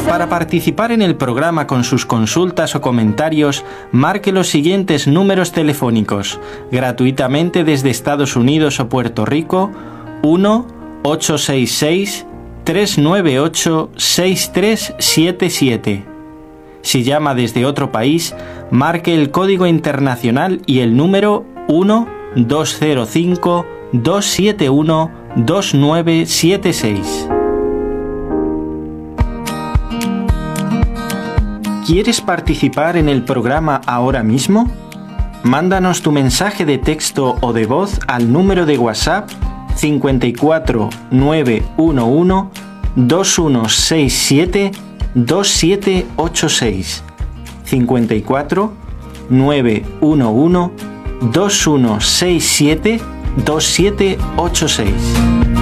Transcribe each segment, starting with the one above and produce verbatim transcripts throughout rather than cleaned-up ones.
Para participar en el programa con sus consultas o comentarios, marque los siguientes números telefónicos, gratuitamente desde Estados Unidos o Puerto Rico: uno ocho seis seis, tres nueve ocho, seis tres siete siete. Si llama desde otro país, marque el código internacional y el número uno dos cero cinco, dos siete uno, dos nueve siete seis. ¿Quieres participar en el programa ahora mismo? Mándanos tu mensaje de texto o de voz al número de WhatsApp cincuenta y cuatro nueve uno uno, dos uno seis siete, dos siete ocho seis. cincuenta y cuatro nueve uno uno, dos uno seis siete, dos siete ocho seis.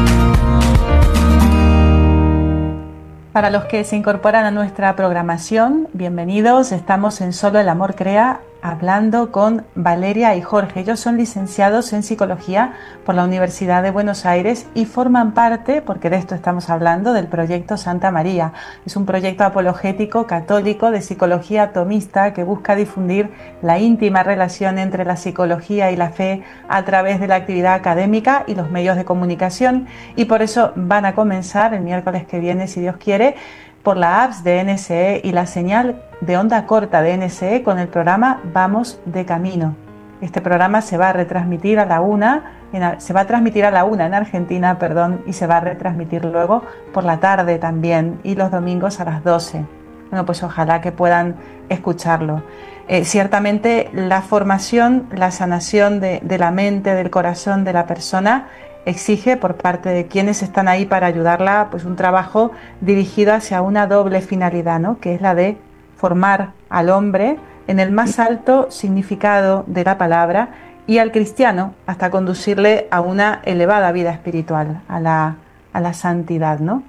Para los que se incorporan a nuestra programación, bienvenidos. Estamos en Solo el Amor Crea, hablando con Valeria y Jorge. Ellos son licenciados en Psicología por la Universidad de Buenos Aires y forman parte, porque de esto estamos hablando, del proyecto Santa María. Es un proyecto apologético católico de psicología atomista que busca difundir la íntima relación entre la psicología y la fe a través de la actividad académica y los medios de comunicación, y por eso van a comenzar el miércoles que viene, si Dios quiere, por la apps de N S E y la señal de onda corta de N S E con el programa Vamos de Camino. Este programa se va a retransmitir a la una, en, se va a transmitir a la una en Argentina, perdón, y se va a retransmitir luego por la tarde también y los domingos a las doce. Bueno, pues ojalá que puedan escucharlo. Eh, ciertamente la formación, la sanación de, de la mente, del corazón de la persona exige por parte de quienes están ahí para ayudarla, pues un trabajo dirigido hacia una doble finalidad, ¿no? Que es la de formar al hombre en el más alto significado de la palabra y al cristiano hasta conducirle a una elevada vida espiritual, a la, a la santidad, ¿no?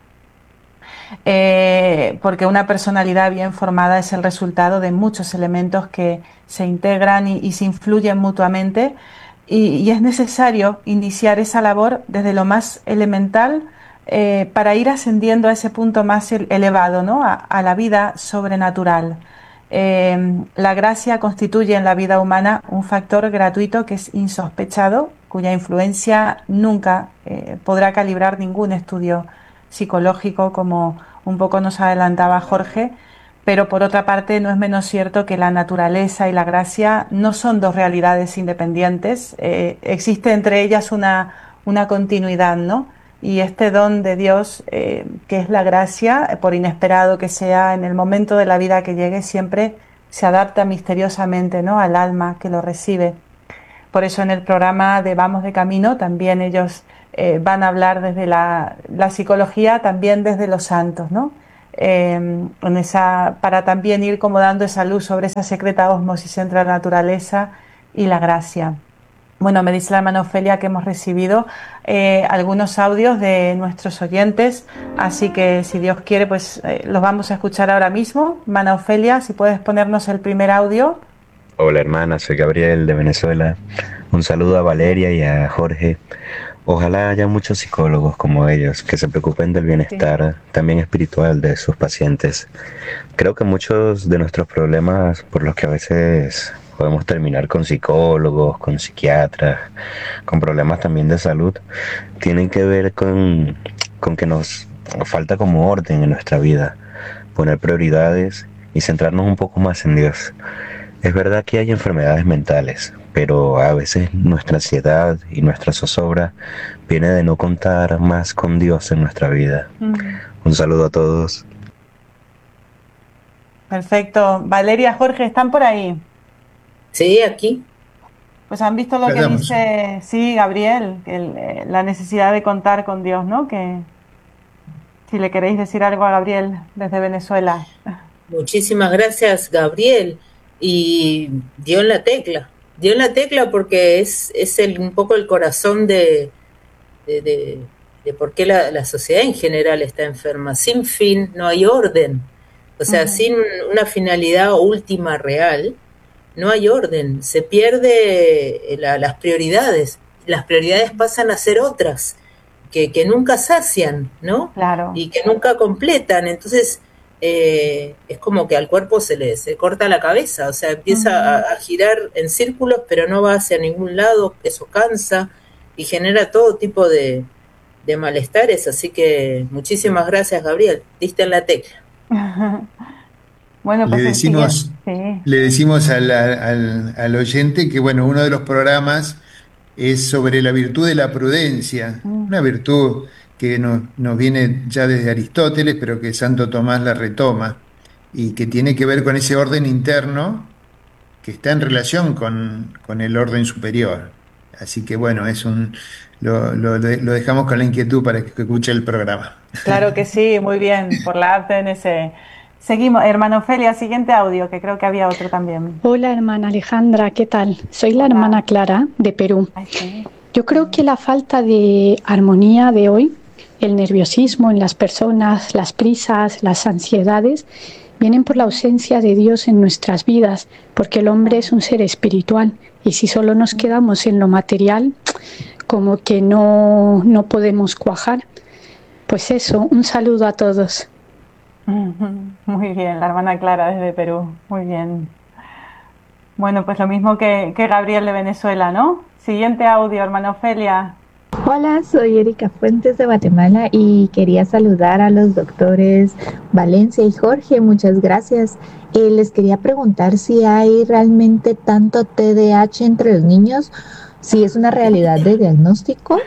Eh, porque una personalidad bien formada es el resultado de muchos elementos que se integran y, y se influyen mutuamente. Y, y es necesario iniciar esa labor desde lo más elemental eh, para ir ascendiendo a ese punto más elevado, ¿no? a, a la vida sobrenatural. Eh, la gracia constituye en la vida humana un factor gratuito que es insospechado, cuya influencia nunca eh, podrá calibrar ningún estudio psicológico, como un poco nos adelantaba Jorge. Pero por otra parte no es menos cierto que la naturaleza y la gracia no son dos realidades independientes, eh, existe entre ellas una, una continuidad, ¿no? Y este don de Dios, eh, que es la gracia, por inesperado que sea en el momento de la vida que llegue, siempre se adapta misteriosamente, ¿no?, al alma que lo recibe. Por eso en el programa de Vamos de Camino también ellos eh, van a hablar desde la, la psicología, también desde los santos, ¿no? Eh, en esa, para también ir como dando esa luz sobre esa secreta ósmosis entre la naturaleza y la gracia. Bueno, me dice la hermana Ofelia que hemos recibido eh, algunos audios de nuestros oyentes, así que si Dios quiere, pues eh, los vamos a escuchar ahora mismo. Hermana Ofelia, si puedes ponernos el primer audio. Hola hermana, soy Gabriel de Venezuela. Un saludo a Valeria y a Jorge. Ojalá haya muchos psicólogos como ellos que se preocupen del bienestar, sí, también espiritual de sus pacientes. Creo que muchos de nuestros problemas por los que a veces podemos terminar con psicólogos, con psiquiatras, con problemas también de salud, tienen que ver con, con que nos falta como orden en nuestra vida, poner prioridades y centrarnos un poco más en Dios. Es verdad que hay enfermedades mentales, pero a veces nuestra ansiedad y nuestra zozobra viene de no contar más con Dios en nuestra vida. Mm. Un saludo a todos. Perfecto. Valeria, Jorge, ¿están por ahí? Sí, aquí. Pues han visto lo que dice, sí, Gabriel, el, la necesidad de contar con Dios, ¿no? Que si le queréis decir algo a Gabriel desde Venezuela. Muchísimas gracias, Gabriel. Y dio en la tecla, dio en la tecla porque es, es el, un poco el corazón de, de, de, de por qué la, la sociedad en general está enferma. Sin fin no hay orden, o sea, uh-huh. sin una finalidad última real, no hay orden, se pierde la, las prioridades, las prioridades pasan a ser otras, que, que nunca sacian, ¿no? Claro. Y que nunca completan, entonces eh, es como que al cuerpo se le se corta la cabeza, o sea, empieza Ujú. a, a girar en círculos, pero no va hacia ningún lado, eso cansa y genera todo tipo de, de malestares, así que muchísimas gracias, Gabriel, diste en la tecla. Bueno, Le pues el siguiente, decimos, sí. le decimos al, al- al oyente que, bueno, uno de los programas es sobre la virtud de la prudencia, Mm. una virtud que nos, nos viene ya desde Aristóteles, pero que Santo Tomás la retoma, y que tiene que ver con ese orden interno que está en relación con, con el orden superior. Así que, bueno, es un, lo, lo- lo dejamos con la inquietud para que escuche el programa. Claro que sí, muy bien, por la A P N S. Seguimos, hermano Ofelia, siguiente audio, que creo que había otro también. Hola hermana Alejandra, ¿qué tal? Soy la Hola. hermana Clara de Perú. Ay, sí. Yo creo que la falta de armonía de hoy, el nerviosismo en las personas, las prisas, las ansiedades, vienen por la ausencia de Dios en nuestras vidas, porque el hombre es un ser espiritual y si solo nos quedamos en lo material, como que no, no podemos cuajar. Pues eso, un saludo a todos. Muy bien, la hermana Clara desde Perú, muy bien. Bueno, pues lo mismo que, que Gabriel de Venezuela, ¿no? Siguiente audio, hermana Ofelia. Hola, soy Erika Fuentes de Guatemala y quería saludar a los doctores Valencia y Jorge, muchas gracias. Eh, les quería preguntar si hay realmente tanto T D A H entre los niños, si es una realidad de diagnóstico,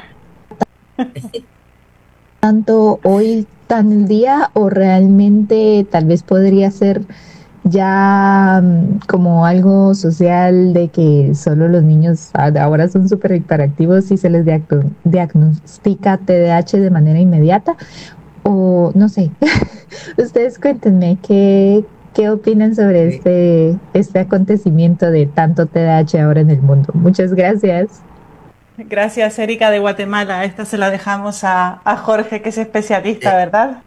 tanto hoy tan el día o realmente tal vez podría ser ya mm, como algo social de que solo los niños ahora son súper hiperactivos y se les diagno- diagnostica T D A H de manera inmediata o no sé. Ustedes cuéntenme qué, qué opinan sobre este, este acontecimiento de tanto T D A H ahora en el mundo. Muchas gracias. Gracias, Erika de Guatemala. Esta se la dejamos a, a Jorge, que es especialista, ¿verdad?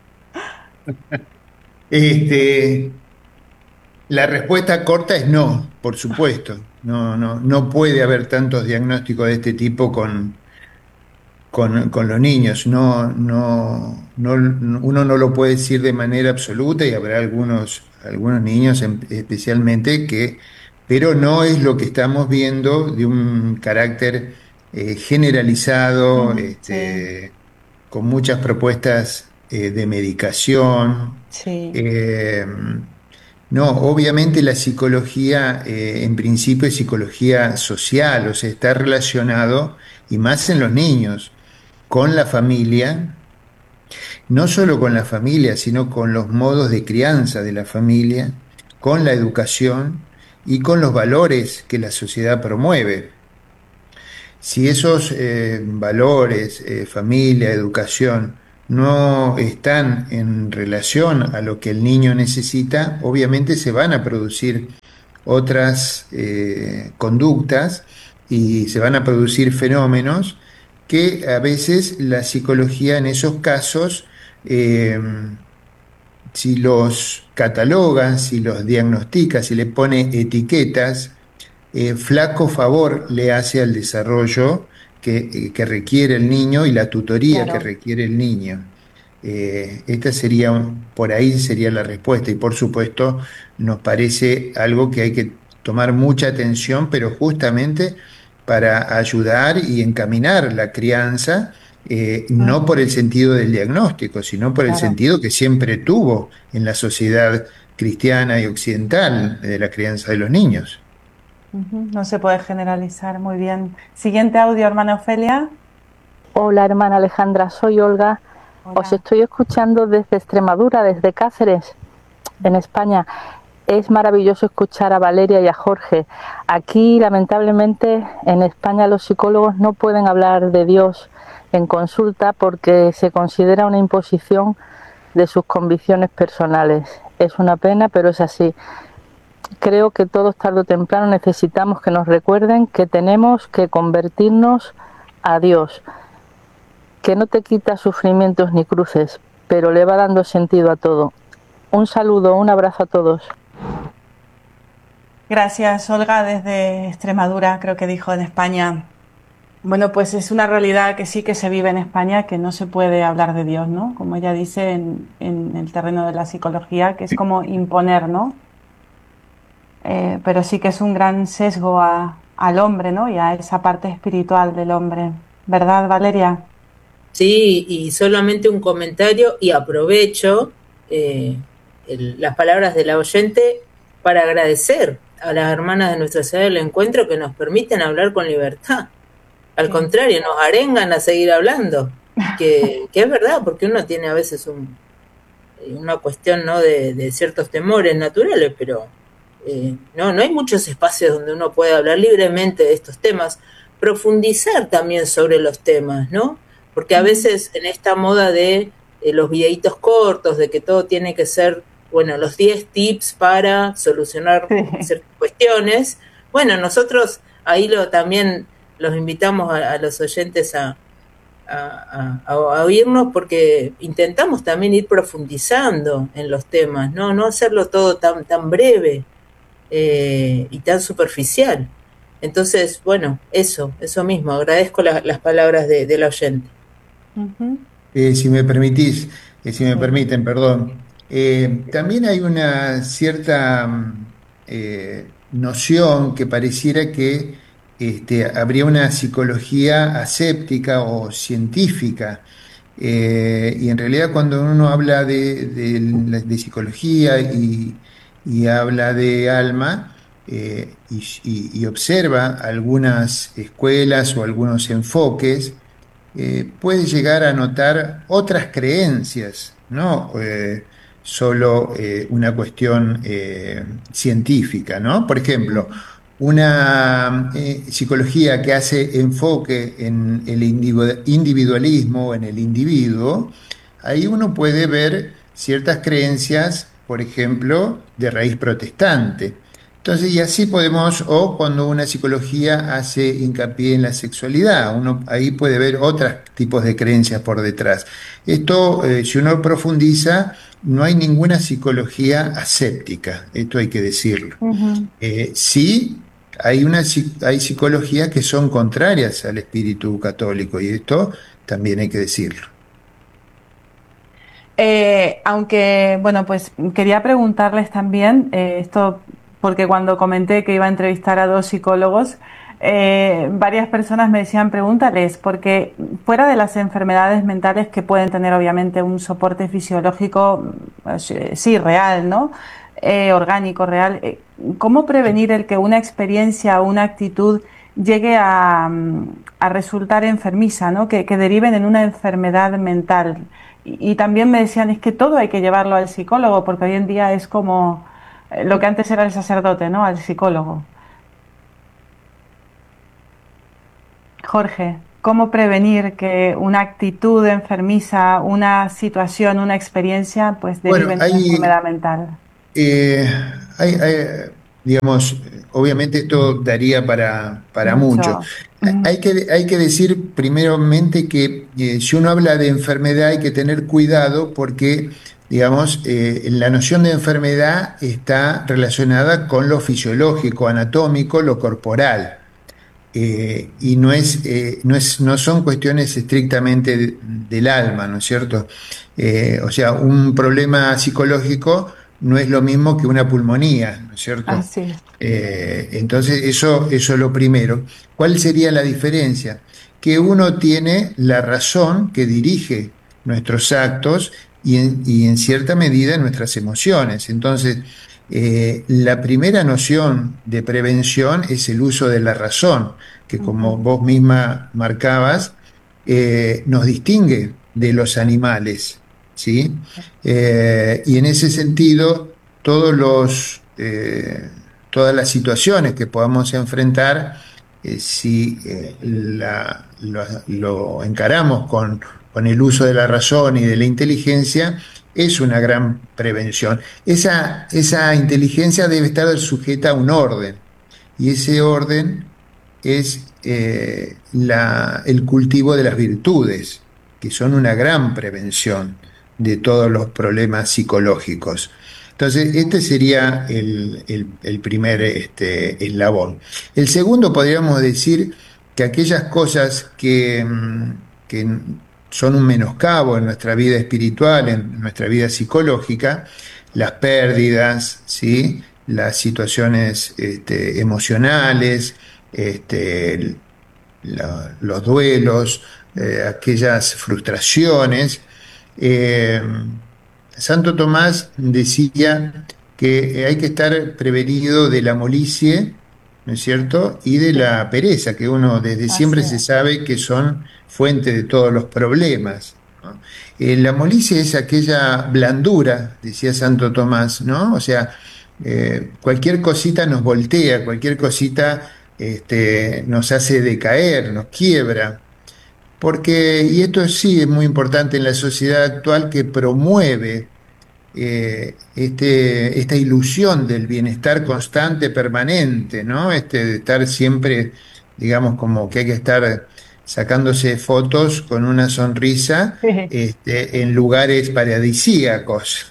Este, la respuesta corta es no, por supuesto. No, no, no puede haber tantos diagnósticos de este tipo con, con, con los niños. No, no, no, uno no lo puede decir de manera absoluta y habrá algunos, algunos niños en- especialmente que, pero no es lo que estamos viendo de un carácter eh, generalizado, Mm, sí, este, con muchas propuestas eh, de medicación. sí, Eh, no, obviamente la psicología, eh, en principio es psicología social, o sea, está relacionado, y más en los niños, con la familia, no solo con la familia, sino con los modos de crianza de la familia, con la educación y con los valores que la sociedad promueve. Si esos eh, valores, eh, familia, educación, no están en relación a lo que el niño necesita, obviamente se van a producir otras eh, conductas y se van a producir fenómenos que a veces la psicología en esos casos, eh, si los cataloga, si los diagnostica, si le pone etiquetas, eh, flaco favor le hace al desarrollo que, eh, que requiere el niño y la tutoría que claro. requiere el niño. Eh, esta sería, un- por ahí sería la respuesta y por supuesto nos parece algo que hay que tomar mucha atención, pero justamente para ayudar y encaminar la crianza, eh, Mm, no por el sentido del diagnóstico, sino por el claro. sentido que siempre tuvo en la sociedad cristiana y occidental de la crianza de los niños. Ujú, no se puede generalizar, muy bien. Siguiente audio, hermana Ofelia. Hola hermana Alejandra, soy Olga. Os Hola. estoy escuchando desde Extremadura, desde Cáceres, en España. Es maravilloso escuchar a Valeria y a Jorge. Aquí, lamentablemente, en España los psicólogos no pueden hablar de Dios en consulta porque se considera una imposición de sus convicciones personales. Es una pena, pero es así. Creo que todos tarde o temprano necesitamos que nos recuerden que tenemos que convertirnos a Dios, que no te quita sufrimientos ni cruces, pero le va dando sentido a todo. Un saludo, un abrazo a todos. Gracias, Olga, desde Extremadura, creo que dijo en España. Bueno, pues es una realidad que sí que se vive en España, que no se puede hablar de Dios, ¿no? Como ella dice en, en el terreno de la psicología, que es como imponer, ¿no? Eh, pero sí que es un gran sesgo a, al hombre, ¿no? Y a esa parte espiritual del hombre. ¿Verdad, Valeria? Sí, y solamente un comentario y aprovecho eh, el- las palabras de la oyente para agradecer a las hermanas de Nuestra Señora del Encuentro que nos permiten hablar con libertad. Al Sí. contrario, nos arengan a seguir hablando, que, que es verdad, porque uno tiene a veces un, una cuestión, ¿no?, de, de ciertos temores naturales, pero eh, no, no hay muchos espacios donde uno puede hablar libremente de estos temas, profundizar también sobre los temas, ¿no? Porque a veces en esta moda de eh, los videitos cortos, de que todo tiene que ser, bueno, los diez tips para solucionar Sí. ciertas cuestiones, bueno, nosotros ahí lo también los invitamos a, a los oyentes a, a, a, a oírnos, porque intentamos también ir profundizando en los temas, no, no hacerlo todo tan, tan breve eh, y tan superficial. Entonces, bueno, eso, eso mismo, agradezco la, las palabras de, del oyente. Ujú. Eh, si me permitís, eh, si me Sí. permiten, perdón. Eh, también hay una cierta mm, eh, noción que pareciera que este, habría una psicología aséptica o científica. Eh, y en realidad cuando uno habla de, de la- de psicología y, y habla de alma, eh, y, y- y observa algunas escuelas o algunos enfoques, eh, puede llegar a notar otras creencias, no eh, solo eh, una cuestión eh, científica, ¿no? Por ejemplo, una eh, psicología que hace enfoque en el individu- individualismo, en el individuo, ahí uno puede ver ciertas creencias, por ejemplo, de raíz protestante. Entonces, y así podemos, o cuando una psicología hace hincapié en la sexualidad, uno ahí puede ver otros tipos de creencias por detrás. Esto, eh, si uno profundiza, no hay ninguna psicología aséptica, esto hay que decirlo. Ujú. Eh, sí, hay, una, psi- hay psicologías que son contrarias al espíritu católico, y esto también hay que decirlo. Eh, aunque, bueno, pues quería preguntarles también, eh, esto porque cuando comenté que iba a entrevistar a dos psicólogos, eh, varias personas me decían pregúntales, porque fuera de las enfermedades mentales que pueden tener obviamente un soporte fisiológico, pues, eh, sí, real, ¿no? Eh, orgánico, real, eh, ¿cómo prevenir el que una experiencia o una actitud llegue a, mm, a resultar enfermiza, ¿no? Que, que deriven en una enfermedad mental? Y, y también me decían, es que todo hay que llevarlo al psicólogo, porque hoy en día es como eh, lo que antes era el sacerdote, ¿no? Al psicólogo. Jorge, ¿cómo prevenir que una actitud enfermiza, una situación, una experiencia, pues derive Bueno, en una hay, enfermedad mental? Eh, hay- hay, digamos, obviamente esto daría para, para mucho. Mucho. Ujú. Hay que, hay que decir primeramente que eh, si uno habla de enfermedad hay que tener cuidado porque, digamos, eh, la noción de enfermedad está relacionada con lo fisiológico, anatómico, lo corporal. Eh, y no es, eh, no es, no son cuestiones estrictamente de- del alma, ¿no es cierto? Eh, o sea, un problema psicológico no es lo mismo que una pulmonía, ¿no es cierto? Así es. Eh, entonces, eso, eso es lo primero. ¿Cuál sería la diferencia? Que uno tiene la razón que dirige nuestros actos y en, y en cierta medida nuestras emociones. Entonces, eh, la primera noción de prevención es el uso de la razón, que como Ujú. vos misma marcabas, eh, nos distingue de los animales, ¿sí? Eh, y en ese sentido, todos los, eh, todas las situaciones que podamos enfrentar, eh, si eh, la- lo, lo encaramos con, con el uso de la razón y de la inteligencia, es una gran prevención. Esa, esa inteligencia debe estar sujeta a un orden, y ese orden es eh, la- el cultivo de las virtudes, que son una gran prevención de todos los problemas psicológicos. Entonces, este sería el, el- el primer este, eslabón. El segundo, podríamos decir, que aquellas cosas que, que son un menoscabo en nuestra vida espiritual, en nuestra vida psicológica, las pérdidas, ¿sí?, las situaciones este, emocionales, este, la, los duelos, eh, aquellas frustraciones. Eh, Santo Tomás decía que hay que estar prevenido de la molicie, ¿no es cierto?, y de la pereza, que uno desde siempre se sabe que son fuente de todos los problemas, ¿no? Eh, la molicie es aquella blandura, decía Santo Tomás, ¿no? O sea, eh, cualquier cosita nos voltea, cualquier cosita este, nos hace decaer, nos quiebra. Porque, y esto sí es muy importante en la sociedad actual, que promueve eh, este, esta ilusión del bienestar constante, permanente, ¿no? Este, de estar siempre, digamos, como que hay que estar sacándose fotos con una sonrisa este, en lugares paradisíacos.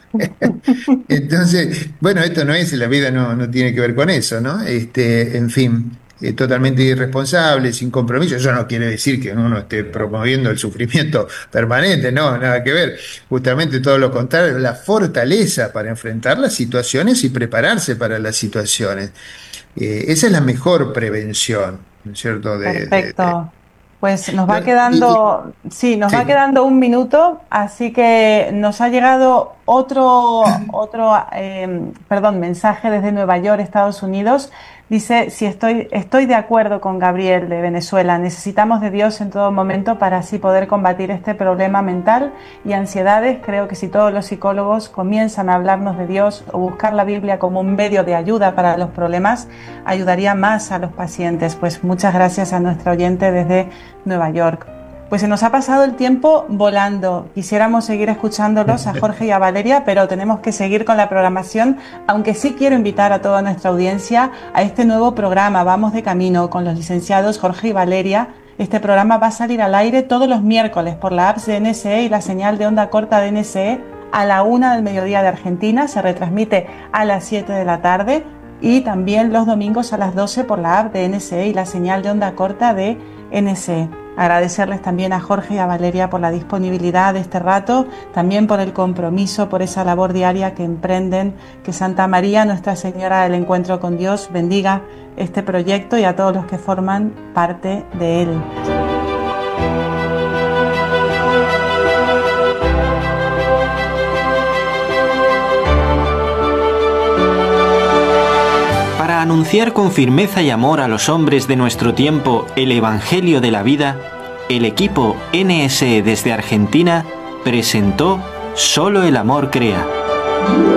Entonces, bueno, esto no es, la vida no, no tiene que ver con eso, ¿no? Este, en fin, eh, totalmente irresponsable, sin compromiso. Eso no quiere decir que uno esté promoviendo el sufrimiento permanente, no, nada que ver. Justamente todo lo contrario, la fortaleza para enfrentar las situaciones y prepararse para las situaciones. Eh, esa es la mejor prevención, ¿no es cierto? De, Perfecto. De, de, Pues nos va quedando, sí, nos sí. va quedando un minuto, así que nos ha llegado otro, otro, eh, perdón, mensaje desde Nueva York, Estados Unidos. Dice, si estoy, estoy de acuerdo con Gabriel de Venezuela, necesitamos de Dios en todo momento para así poder combatir este problema mental y ansiedades. Creo que si todos los psicólogos comienzan a hablarnos de Dios o buscar la Biblia como un medio de ayuda para los problemas, ayudaría más a los pacientes. Pues muchas gracias a nuestra oyente desde Nueva York. Pues se nos ha pasado el tiempo volando. Quisiéramos seguir escuchándolos a Jorge y a Valeria, pero tenemos que seguir con la programación, aunque sí quiero invitar a toda nuestra audiencia a este nuevo programa, Vamos de Camino, con los licenciados Jorge y Valeria. Este programa va a salir al aire todos los miércoles por la app de N S E y la señal de onda corta de N S E a la una del mediodía de Argentina. Se retransmite a las siete de la tarde y también los domingos a las doce por la app de N S E y la señal de onda corta de N S E. Agradecerles también a Jorge y a Valeria por la disponibilidad de este rato, también por el compromiso, por esa labor diaria que emprenden. Que Santa María, Nuestra Señora del Encuentro con Dios, bendiga este proyecto y a todos los que forman parte de él. Para anunciar con firmeza y amor a los hombres de nuestro tiempo el Evangelio de la vida, el equipo N S E desde Argentina presentó Solo el amor crea.